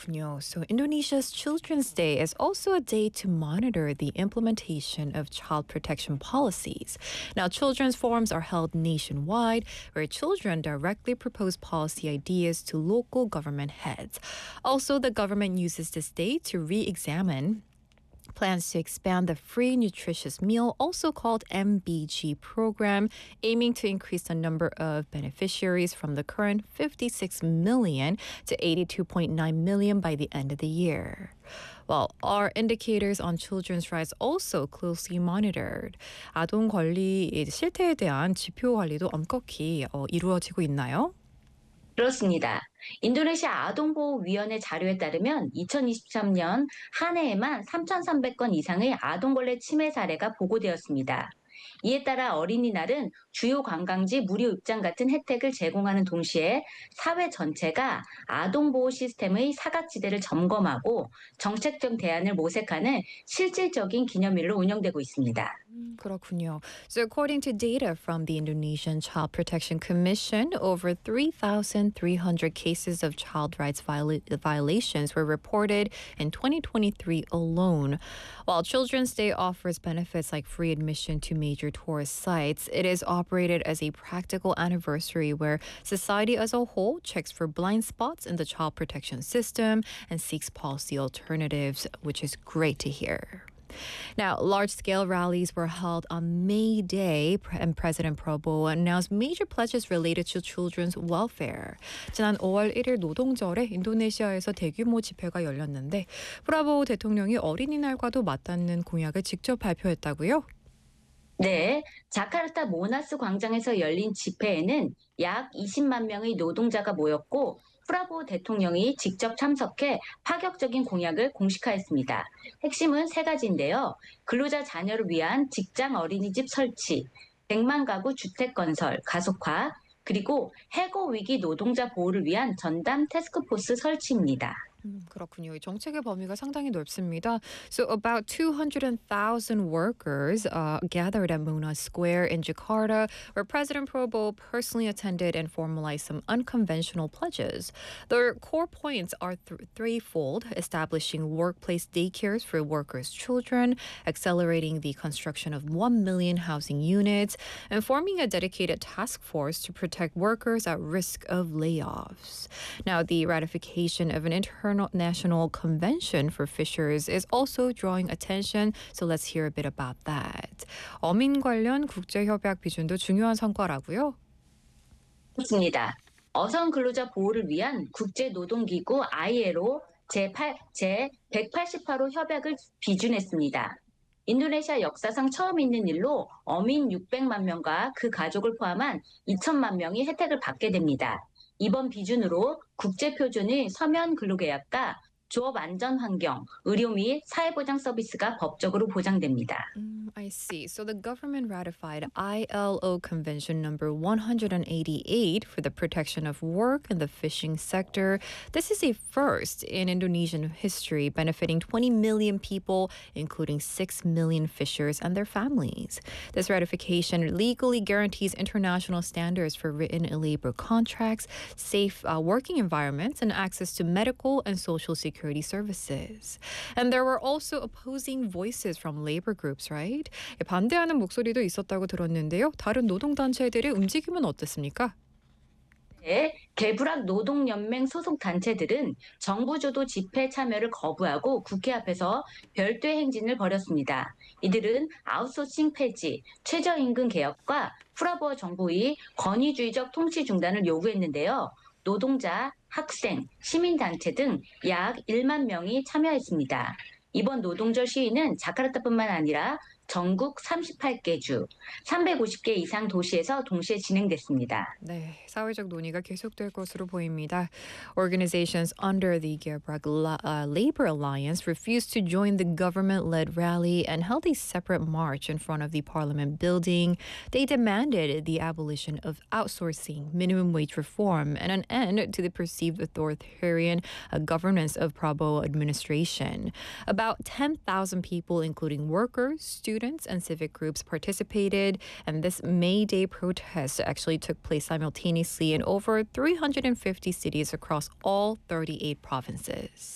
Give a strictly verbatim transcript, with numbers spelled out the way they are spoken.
그렇군요. So Indonesia's Children's Day is also a day to monitor the implementation of child protection policies. Now, children's forums are held nationwide where children directly propose policy ideas to local government heads. Also, the government uses this day to re-examine plans to expand the free nutritious meal, also called M B G program, aiming to increase the number of beneficiaries from the current fifty-six million to eighty-two point nine million by the end of the year. Well, are indicators on children's rights also closely monitored? 아동 권리 실태에 대한 지표 관리도 엄격히 어, 이루어지고 있나요? 그렇습니다. 인도네시아 아동보호위원회 자료에 따르면 이천이십삼 년 한 해에만 삼천삼백 건 이상의 아동벌레 침해 사례가 보고되었습니다. 이에 따라 어린이날은 주요 관광지 무료 입장 같은 혜택을 제공하는 동시에 사회 전체가 아동보호 시스템의 사각지대를 점검하고 정책적 대안을 모색하는 실질적인 기념일로 운영되고 있습니다. 그렇군요. So according to data from the Indonesian Child Protection Commission, over three thousand three hundred cases of child rights viola- violations were reported in twenty twenty-three alone. While Children's Day offers benefits like free admission to major tourist sites, it is operated as a practical anniversary where society as a whole checks for blind spots in the child protection system and seeks policy alternatives, which is great to hear. Now, large-scale rallies were held on May Day, and President Prabowo announced major pledges related to children's welfare. 지난 오월 일일 노동절에 인도네시아에서 대규모 집회가 열렸는데 프라보우 대통령이 어린이날과도 맞닿는 공약을 직접 발표했다고요? 네, 자카르타 모나스 광장에서 열린 집회에는 약 이십만 명의 노동자가 모였고 프라보 대통령이 직접 참석해 파격적인 공약을 공식화했습니다. 핵심은 세 가지인데요. 근로자 자녀를 위한 직장 어린이집 설치, 백만 가구 주택 건설 가속화, 그리고 해고 위기 노동자 보호를 위한 전담 태스크포스 설치입니다. 음, 그렇군요. 이 정책의 범위가 상당히 넓습니다. So about two hundred thousand workers uh, gathered at Muna Square in Jakarta, where President Prabowo personally attended and formalized some unconventional pledges. Their core points are th- threefold: establishing workplace daycares for workers' children, accelerating the construction of one million housing units, and forming a dedicated task force to protect workers at risk of layoffs. Now, the ratification of an internal National Convention for Fishers is also drawing attention, so let's hear a bit about that. 어민 관련 국제협약 비준도 중요한 성과라고요? 그렇습니다. 어선 근로자 보호를 위한 국제노동기구 아이엘오 제팔, 제백팔십팔 호 협약을 비준했습니다. 인도네시아 역사상 처음 있는 일로 어민 육백만 명과 그 가족을 포함한 이천만 명이 혜택을 받게 됩니다. 이번 비준으로 국제표준의 서면 근로계약과 조업 안전 환경, 의료 및 사회보장 서비스가 법적으로 보장됩니다. Mm, I see. So the government ratified I L O Convention number one hundred eighty-eight for the protection of work in the fishing sector. This is a first in Indonesian history, benefiting twenty million people, including six million fishers and their families. This ratification legally guarantees international standards for written labor contracts, safe uh, working environments, and access to medical and social security services. And there were also opposing voices from labor groups, right? 반대하는 목소리도 있었다고 들었는데요. 다른 노동단체들의 움직임은 어땠습니까? 네, 개불학 노동연맹 소속 단체들은 정부 주도 집회 참여를 거부하고 국회 앞에서 별도의 행진을 벌였습니다. 이들은 아웃소싱 폐지, 최저임금 개혁과 프라보어 정부의 권위주의적 통치 중단을 요구했는데요. 노동자, 학생, 시민단체 등 약 일만 명이 참여했습니다. 이번 노동절 시위는 자카르타뿐만 아니라 전국 삼십팔 개 주, 삼백오십 개 이상 도시에서 동시에 진행됐습니다. 네, 사회적 논의가 계속될 것으로 보입니다. Organizations under the Gerbrak uh, Labor Alliance refused to join the government-led rally and held a separate march in front of the parliament building. They demanded the abolition of outsourcing, minimum wage reform, and an end to the perceived authoritarian uh, governance of Prabowo administration. About ten thousand people, including workers, students, Students and civic groups participated, and this May Day protest actually took place simultaneously in over three hundred fifty cities across all thirty-eight provinces.